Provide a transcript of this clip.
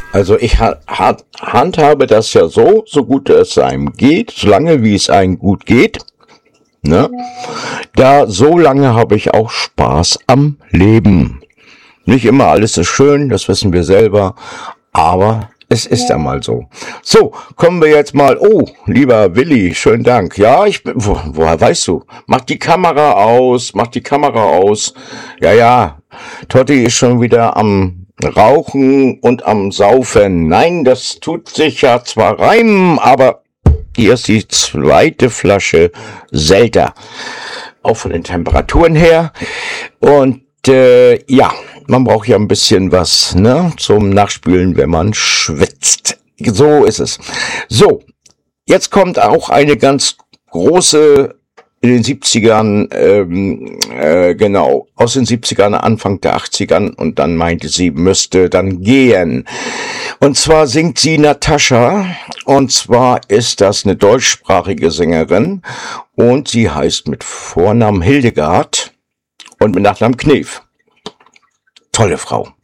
Also ich handhabe das ja so gut es einem geht, solange wie es einem gut geht, ne? So lange habe ich auch Spaß am Leben. Nicht immer alles ist schön, das wissen wir selber, aber es ist einmal so. So, kommen wir jetzt mal. Oh, lieber Willi, schönen Dank. Ja, woher weißt du? Mach die Kamera aus, mach die Kamera aus. Ja, Totti ist schon wieder am Rauchen und am Saufen. Nein, das tut sich ja zwar reimen, aber hier ist die zweite Flasche Selter. Auch von den Temperaturen her. Und ja, man braucht ja ein bisschen was, ne, zum Nachspülen, wenn man schwitzt. So ist es. So, jetzt kommt auch eine ganz große in den 70ern, genau, aus den 70ern, Anfang der 80ern, und dann meinte sie, müsste dann gehen. Und zwar singt sie Natascha, und zwar ist das eine deutschsprachige Sängerin, und sie heißt mit Vornamen Hildegard und mit Nachnamen Knef. Tolle Frau.